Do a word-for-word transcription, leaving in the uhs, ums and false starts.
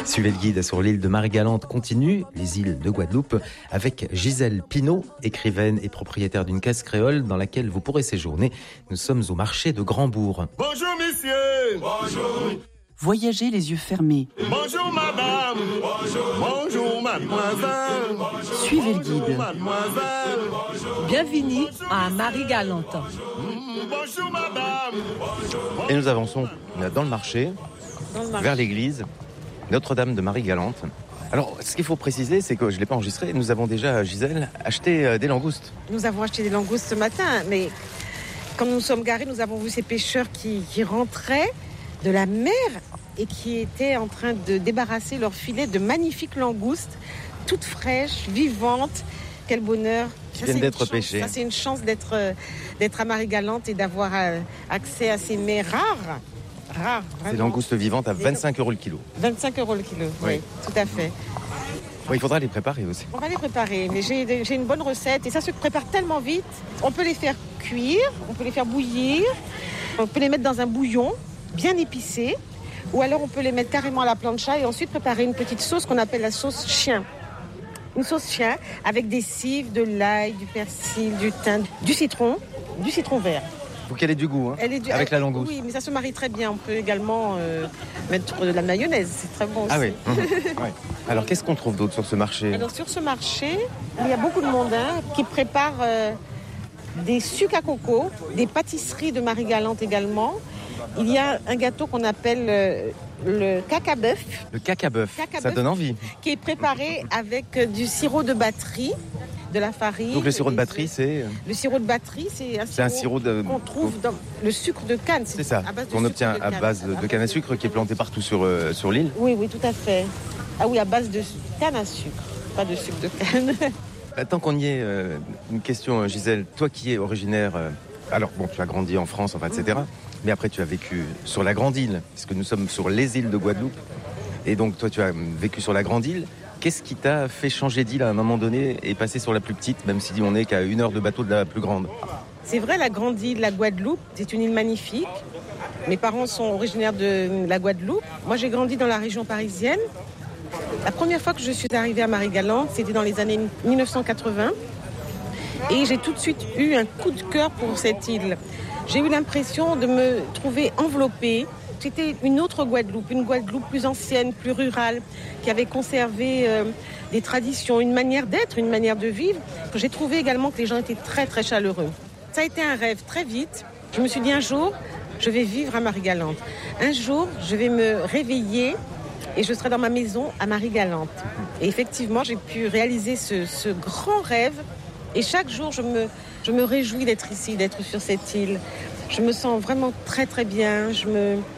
Suivez le guide sur l'île de Marie-Galante continue, les îles de Guadeloupe, avec Gisèle Pinault, écrivaine et propriétaire d'une case créole dans laquelle vous pourrez séjourner. Nous sommes au marché de Grand-Bourg. Bonjour messieurs. Bonjour. Voyagez les yeux fermés. Bonjour madame. Bonjour. Bonjour mademoiselle. Bonjour. Suivez le guide. Mademoiselle. Bienvenue à Marie-Galante. Bonjour madame. Et nous avançons dans le marché, Dans le marché. vers l'église Notre-Dame de Marie-Galante. Alors, ce qu'il faut préciser, c'est que je ne l'ai pas enregistré, nous avons déjà, Gisèle, acheté des langoustes. Nous avons acheté des langoustes ce matin, mais quand nous sommes garés, nous avons vu ces pêcheurs qui, qui rentraient de la mer et qui étaient en train de débarrasser leur filet de magnifiques langoustes, toutes fraîches, vivantes. Quel bonheur. Qui Ça, viennent c'est d'être une chance. pêchées. Ça, c'est une chance d'être, euh, d'être à Marie-Galante et d'avoir euh, accès à ces mets rares. Rares, Ces vraiment. langoustes vivantes à vingt-cinq euros le kilo. vingt-cinq euros le kilo, oui, Oui. tout à fait. Oui, il faudra les préparer aussi. On va les préparer, mais j'ai, j'ai une bonne recette et ça se prépare tellement vite. On peut les faire cuire, on peut les faire bouillir, on peut les mettre dans un bouillon bien épicé, ou alors on peut les mettre carrément à la plancha et ensuite préparer une petite sauce qu'on appelle la sauce chien. Une sauce chien avec des cives, de l'ail, du persil, du thym, du citron, du citron vert. Faut qu'elle ait du goût, hein, Elle est du- avec elle- la langouste. Oui, mais ça se marie très bien. On peut également euh, mettre de la mayonnaise, c'est très bon aussi. Ah oui. Mhm. Ouais. Alors, qu'est-ce qu'on trouve d'autre sur ce marché? Alors sur ce marché, il y a beaucoup de monde hein, qui prépare euh, des sucres à coco, des pâtisseries de Marie-Galante également. Il y a un gâteau qu'on appelle euh, le caca-bœuf, Le caca-bœuf, Caca-bœuf. ça donne envie. qui est préparé avec euh, du sirop de batterie, de la farine. Donc le sirop de et- batterie, c'est Le sirop de batterie, c'est un c'est un sirop sirop de... qu'on trouve dans le sucre de canne. C'est ça, à base de qu'on sucre obtient de à canne. base de, de canne à sucre qui est planté partout sur, euh, sur l'île. Oui, oui, tout à fait. Ah oui, à base de canne à sucre, pas de sucre de canne. Bah, tant qu'on y est, euh, une question, euh, Gisèle. Toi qui es originaire... euh, alors, bon, tu as grandi en France, enfin, et cetera. Mais après, tu as vécu sur la Grande Île, puisque nous sommes sur les îles de Guadeloupe. Et donc, toi, tu as vécu sur la Grande Île. Qu'est-ce qui t'a fait changer d'île à un moment donné et passer sur la plus petite, même si on n'est qu'à une heure de bateau de la plus grande? C'est vrai, la grande île, la Guadeloupe, c'est une île magnifique. Mes parents sont originaires de la Guadeloupe. Moi, j'ai grandi dans la région parisienne. La première fois que je suis arrivée à Marie-Galante, c'était dans les années dix-neuf cent quatre-vingts. Et j'ai tout de suite eu un coup de cœur pour cette île. J'ai eu l'impression de me trouver enveloppée. C'était une autre Guadeloupe, une Guadeloupe plus ancienne, plus rurale, qui avait conservé euh, des traditions, une manière d'être, une manière de vivre. J'ai trouvé également que les gens étaient très, très chaleureux. Ça a été un rêve très vite. Je me suis dit un jour, je vais vivre à Marie-Galante. Un jour, je vais me réveiller et je serai dans ma maison à Marie-Galante. Et effectivement, j'ai pu réaliser ce, ce grand rêve. Et chaque jour, je me, je me réjouis d'être ici, d'être sur cette île. Je me sens vraiment très, très bien. Je me,